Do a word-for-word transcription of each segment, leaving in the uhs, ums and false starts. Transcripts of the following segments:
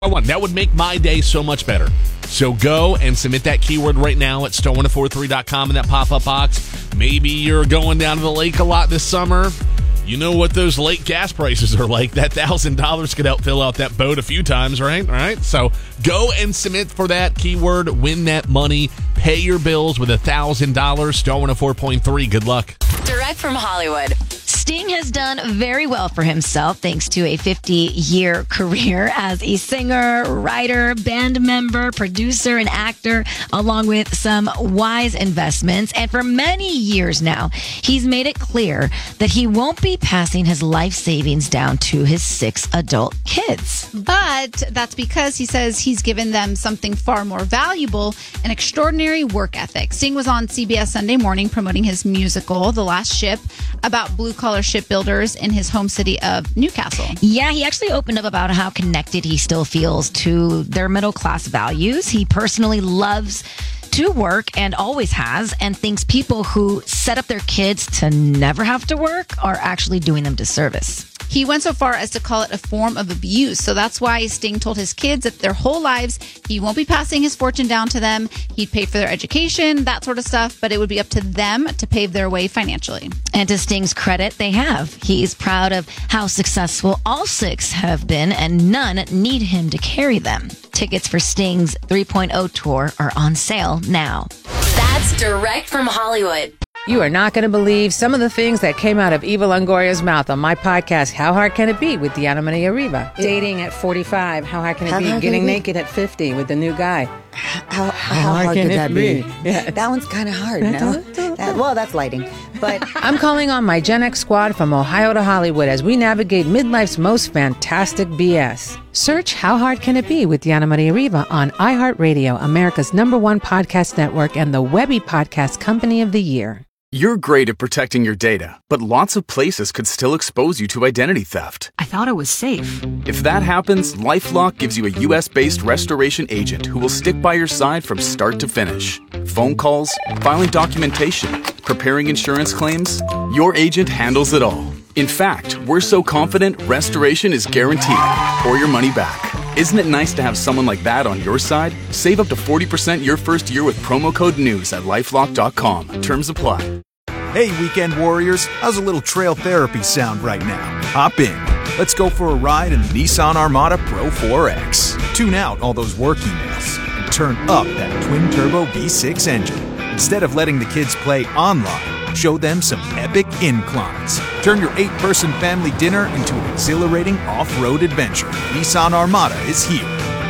One. That would make my day so much better. So go and submit that keyword right now at star one oh four three dot com in that pop-up box. Maybe you're going down to the lake a lot this summer. You know what those lake gas prices are like. That one thousand dollars could help fill out that boat a few times, right? All right. So go and submit for that keyword. Win that money. Pay your bills with one thousand dollars. Star one oh four point three. Good luck. Direct from Hollywood. Sting has done very well for himself thanks to a fifty-year career as a singer, writer, band member, producer, and actor, along with some wise investments. And for many years now, he's made it clear that he won't be passing his life savings down to his six adult kids. But that's because he says he's given them something far more valuable, an extraordinary work ethic. Sting was on C B S Sunday Morning promoting his musical, The Last Ship, about blue-collar shipbuilders in his home city of Newcastle. Yeah, he actually opened up about how connected he still feels to their middle-class values. He personally loves to work and always has, and thinks people who set up their kids to never have to work are actually doing them disservice. He went so far as to call it a form of abuse. So that's why Sting told his kids that their whole lives, he won't be passing his fortune down to them. He'd pay for their education, that sort of stuff, but it would be up to them to pave their way financially. And to Sting's credit, they have. He's proud of how successful all six have been, and none need him to carry them. Tickets for Sting's three point oh tour are on sale now. That's direct from Hollywood. You are not going to believe some of the things that came out of Eva Longoria's mouth on my podcast, How Hard Can It Be, with Diana Maria Riva. Dating at forty-five, how hard can it how be? Getting Can naked at fifty with the new guy. How, how, how hard, hard could that be? be? Yeah. That one's kind of hard, no? that, well, that's lighting. But I'm calling on my Gen X squad from Ohio to Hollywood as we navigate midlife's most fantastic B S. Search How Hard Can It Be with Diana Maria Riva on iHeartRadio, America's number one podcast network and the Webby Podcast Company of the Year. You're great at protecting your data, but lots of places could still expose you to identity theft. I thought it was safe. If that happens, LifeLock gives you a U S-based restoration agent who will stick by your side from start to finish. Phone calls, filing documentation, preparing insurance claims, your agent handles it all. In fact, we're so confident restoration is guaranteed or your money back. Isn't it nice to have someone like that on your side? Save up to forty percent your first year with promo code NEWS at lifelock dot com. Terms apply. Hey, weekend warriors. How's a little trail therapy sound right now? Hop in. Let's go for a ride in the Nissan Armada Pro four X. Tune out all those work emails and turn up that twin-turbo V six engine. Instead of letting the kids play online, show them some epic inclines. Turn your eight-person family dinner into an exhilarating off-road adventure. Nissan Armada is here.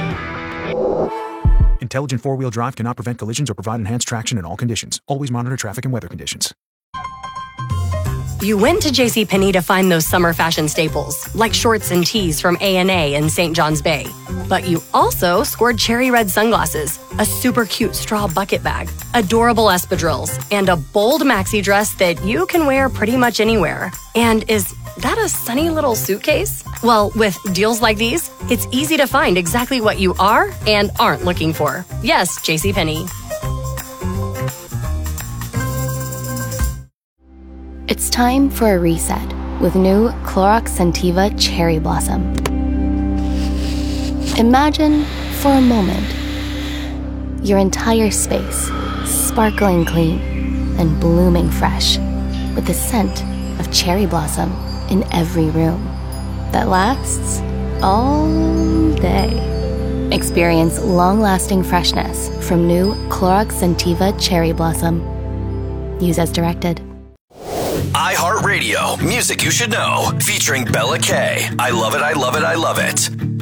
Intelligent four-wheel drive cannot prevent collisions or provide enhanced traction in all conditions. Always monitor traffic and weather conditions. You went to JCPenney to find those summer fashion staples, like shorts and tees from A and A in Saint John's Bay. But you also scored cherry red sunglasses, a super cute straw bucket bag, adorable espadrilles, and a bold maxi dress that you can wear pretty much anywhere. And is that a sunny little suitcase? Well, with deals like these, it's easy to find exactly what you are and aren't looking for. Yes, JCPenney. It's time for a reset with new Clorox Scentiva Cherry Blossom. Imagine, for a moment, your entire space sparkling clean and blooming fresh with the scent of cherry blossom in every room that lasts all day. Experience long-lasting freshness from new Clorox Scentiva Cherry Blossom. Use as directed. iHeartRadio, music you should know, featuring Bella K. I love it, I love it, I love it.